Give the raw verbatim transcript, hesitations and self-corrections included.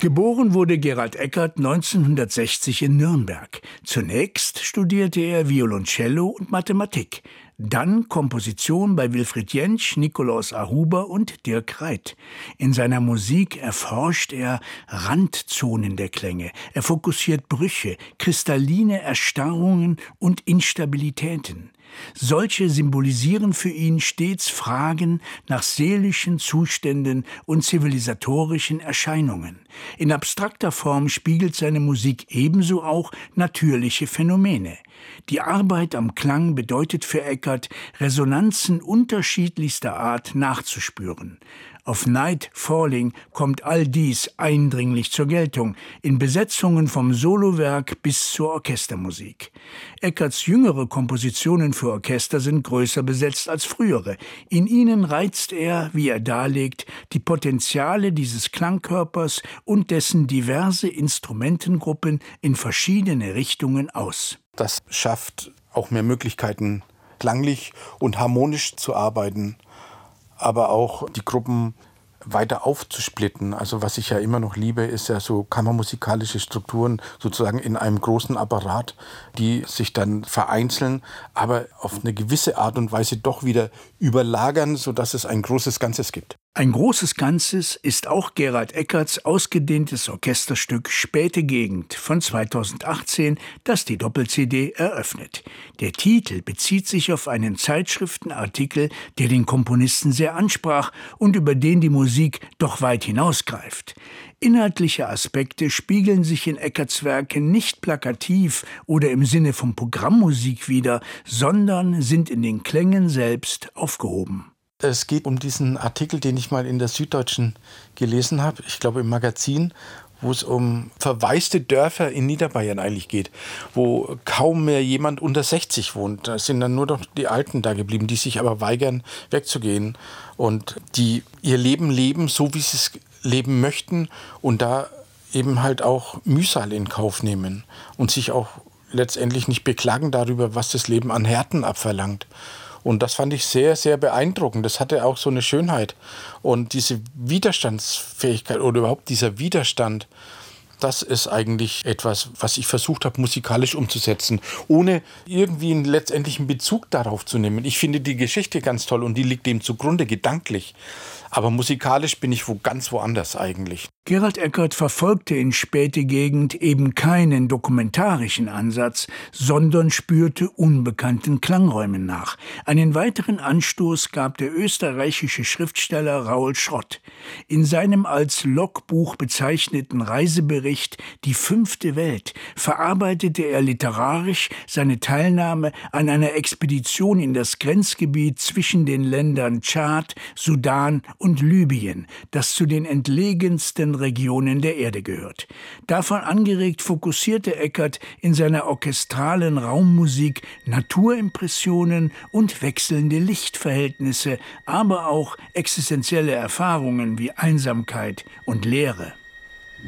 Geboren wurde Gerald Eckert neunzehnhundertsechzig in Nürnberg. Zunächst studierte er Violoncello und Mathematik, dann Komposition bei Wilfried Jentsch, Nikolaus Ahuber und Dirk Reit. In seiner Musik erforscht er Randzonen der Klänge. Er fokussiert Brüche, kristalline Erstarrungen und Instabilitäten. Solche symbolisieren für ihn stets Fragen nach seelischen Zuständen und zivilisatorischen Erscheinungen. In abstrakter Form spiegelt seine Musik ebenso auch natürliche Phänomene. Die Arbeit am Klang bedeutet für Eckert, Resonanzen unterschiedlichster Art nachzuspüren. Auf Night Falling kommt all dies eindringlich zur Geltung, in Besetzungen vom Solowerk bis zur Orchestermusik. Eckerts jüngere Kompositionen für Orchester sind größer besetzt als frühere. In ihnen reizt er, wie er darlegt, die Potenziale dieses Klangkörpers und dessen diverse Instrumentengruppen in verschiedene Richtungen aus. Das schafft auch mehr Möglichkeiten, klanglich und harmonisch zu arbeiten, aber auch die Gruppen weiter aufzusplitten. Also was ich ja immer noch liebe, ist ja so kammermusikalische Strukturen sozusagen in einem großen Apparat, die sich dann vereinzeln, aber auf eine gewisse Art und Weise doch wieder überlagern, sodass es ein großes Ganzes gibt. Ein großes Ganzes ist auch Gerald Eckerts ausgedehntes Orchesterstück Späte Gegend von zweitausendachtzehn, das die Doppel-C D eröffnet. Der Titel bezieht sich auf einen Zeitschriftenartikel, der den Komponisten sehr ansprach und über den die Musik doch weit hinausgreift. Inhaltliche Aspekte spiegeln sich in Eckerts Werken nicht plakativ oder im Sinne von Programmmusik wider, sondern sind in den Klängen selbst aufgehoben. Es geht um diesen Artikel, den ich mal in der Süddeutschen gelesen habe, ich glaube im Magazin, wo es um verwaiste Dörfer in Niederbayern eigentlich geht, wo kaum mehr jemand unter sechzig wohnt. Da sind dann nur noch die Alten da geblieben, die sich aber weigern, wegzugehen und die ihr Leben leben, so wie sie es leben möchten und da eben halt auch Mühsal in Kauf nehmen und sich auch letztendlich nicht beklagen darüber, was das Leben an Härten abverlangt. Und das fand ich sehr, sehr beeindruckend. Das hatte auch so eine Schönheit. Und diese Widerstandsfähigkeit oder überhaupt dieser Widerstand, das ist eigentlich etwas, was ich versucht habe, musikalisch umzusetzen, ohne irgendwie einen letztendlichen Bezug darauf zu nehmen. Ich finde die Geschichte ganz toll und die liegt dem zugrunde, gedanklich. Aber musikalisch bin ich wo ganz woanders eigentlich. Gerald Eckert verfolgte in Späte Gegend eben keinen dokumentarischen Ansatz, sondern spürte unbekannten Klangräumen nach. Einen weiteren Anstoß gab der österreichische Schriftsteller Raoul Schrott. In seinem als Logbuch bezeichneten Reisebericht »Die fünfte Welt« verarbeitete er literarisch seine Teilnahme an einer Expedition in das Grenzgebiet zwischen den Ländern Tschad, Sudan und Libyen, das zu den entlegensten Regionen der Erde gehört. Davon angeregt fokussierte Eckert in seiner orchestralen Raummusik Naturimpressionen und wechselnde Lichtverhältnisse, aber auch existenzielle Erfahrungen wie Einsamkeit und Leere.